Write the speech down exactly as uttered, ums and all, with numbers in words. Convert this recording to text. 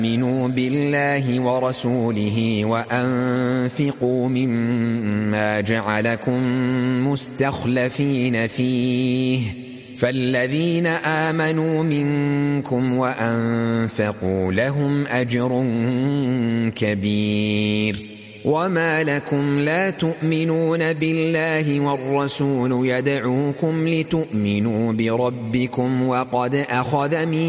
آمنوا بالله ورسوله وأنفقوا مما جعلكم مستخلفين فيه فالذين آمنوا منكم وأنفقوا لهم أجر كبير وما لكم لا تؤمنون بالله والرسول يدعوكم لتؤمنوا بربكم وقد أخذ